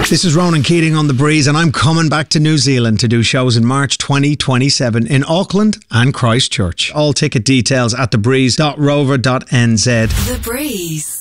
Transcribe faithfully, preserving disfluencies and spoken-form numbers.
This is Ronan Keating on The Breeze, and I'm coming back to New Zealand to do shows in March twenty twenty-seven in Auckland and Christchurch. All ticket details at the breeze dot rover dot n z. The Breeze.